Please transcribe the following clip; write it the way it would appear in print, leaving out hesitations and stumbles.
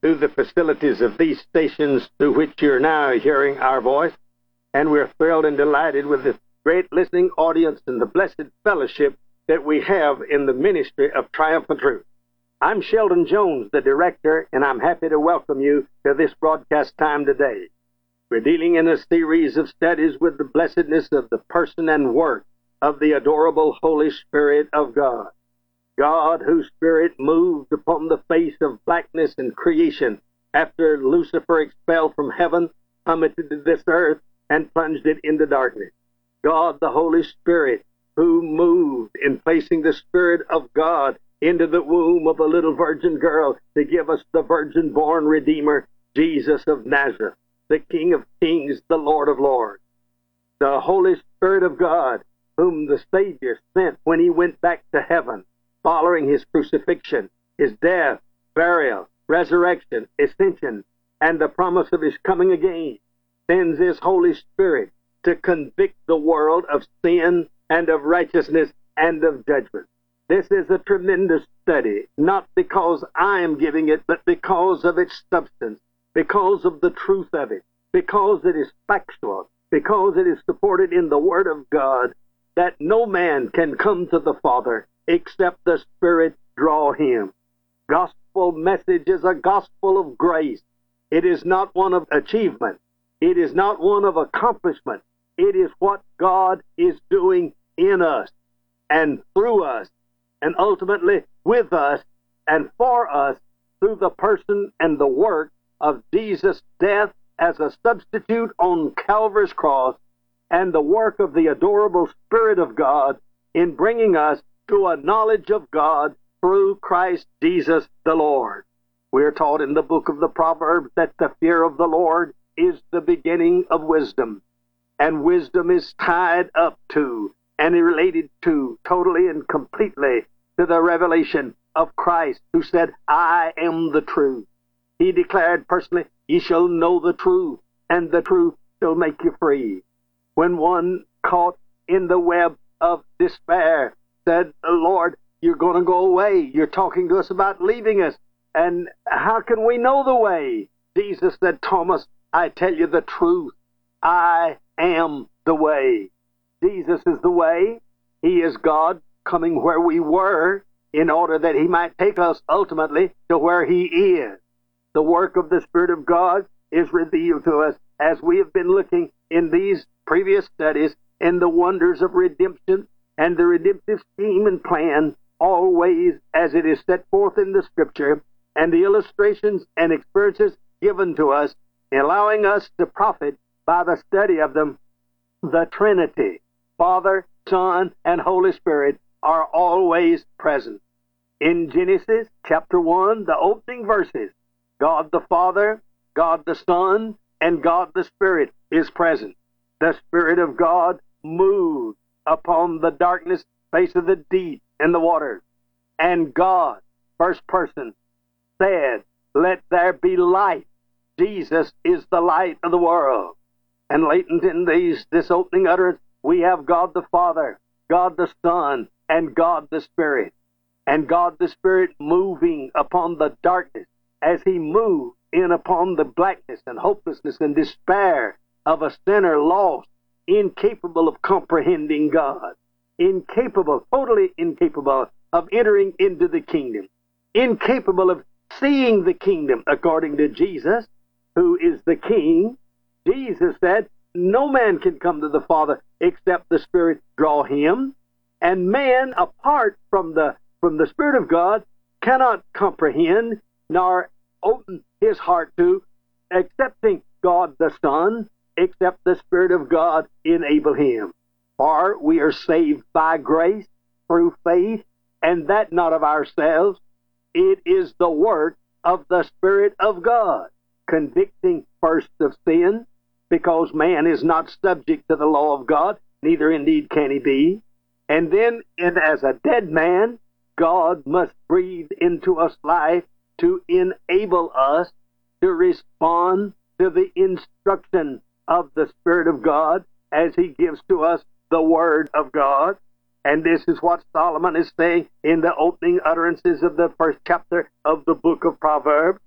through the facilities of these stations through which you're now hearing our voice. And we're thrilled and delighted with the great listening audience and the blessed fellowship that we have in the ministry of Triumphant Truth. I'm Sheldon Jones, the director, and I'm happy to welcome you to this broadcast time today. We're dealing in a series of studies with the blessedness of the person and work of the adorable Holy Spirit of God. God, whose Spirit moved upon the face of blackness and creation after Lucifer, expelled from heaven, plummeted to this earth and plunged it into darkness. God, the Holy Spirit, who moved in placing the Spirit of God into the womb of a little virgin girl to give us the virgin-born Redeemer, Jesus of Nazareth, the King of Kings, the Lord of Lords. The Holy Spirit of God, whom the Savior sent when he went back to heaven, following his crucifixion, his death, burial, resurrection, ascension, and the promise of his coming again, sends his Holy Spirit to convict the world of sin and of righteousness and of judgment. This is a tremendous study, not because I am giving it, but because of its substance, because of the truth of it, because it is factual, because it is supported in the Word of God, that no man can come to the Father except the Spirit draw him. Gospel message is a gospel of grace. It is not one of achievement. It is not one of accomplishment. It is what God is doing in us and through us and ultimately with us and for us through the person and the work of Jesus' death as a substitute on Calvary's cross and the work of the adorable Spirit of God in bringing us to a knowledge of God through Christ Jesus the Lord. We are taught in the book of the Proverbs that the fear of the Lord is the beginning of wisdom. And wisdom is tied up to and related to totally and completely to the revelation of Christ, who said, I am the truth. He declared personally, ye shall know the truth, and the truth shall make you free. When one caught in the web of despair said, Lord, you're going to go away. You're talking to us about leaving us. And how can we know the way? Jesus said, Thomas, I tell you the truth. I am the way. Jesus is the way. He is God coming where we were in order that he might take us ultimately to where he is. The work of the Spirit of God is revealed to us as we have been looking in these previous studies in the wonders of redemption and the redemptive scheme and plan, always as it is set forth in the Scripture, and the illustrations and experiences given to us, allowing us to profit by the study of them. The Trinity, Father, Son, and Holy Spirit, are always present. In Genesis chapter 1, the opening verses, God the Father, God the Son, and God the Spirit is present. The Spirit of God moved upon the darkness face of the deep and the waters. And God, first person, said, let there be light. Jesus is the light of the world. And latent in this opening utterance, we have God the Father, God the Son, and God the Spirit. And God the Spirit moving upon the darkness as he moved in upon the blackness and hopelessness and despair of a sinner lost, incapable of comprehending God, totally incapable of entering into the kingdom, incapable of seeing the kingdom according to Jesus, who is the King. Jesus said, no man can come to the Father except the Spirit draw him. And man, apart from the Spirit of God, cannot comprehend nor open his heart to accepting God the Son, except the Spirit of God enable him. For we are saved by grace through faith, and that not of ourselves. It is the work of the Spirit of God, convicting first of sin, because man is not subject to the law of God, neither indeed can he be. And then, as a dead man, God must breathe into us life to enable us to respond to the instruction of the Spirit of God as he gives to us the Word of God. And this is what Solomon is saying in the opening utterances of the first chapter of the book of Proverbs.